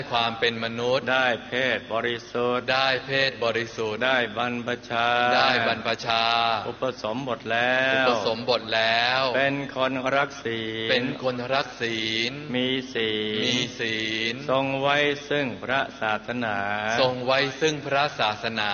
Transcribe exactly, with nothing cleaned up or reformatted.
ความเป็นมนุษย์ได้เพศบริสุทธิ์ได้เพศบริสุทธิ์ได้บรรพชาได้บรรพชาอุปสมบทแล้วอุปสมบทแล้วเป็นคนรักศีลเป็นคนรักศีลมีศีลมีศีลทรงไว้ซึ่งพระศาสนาทรงไว้ซึ่งพระศาสนา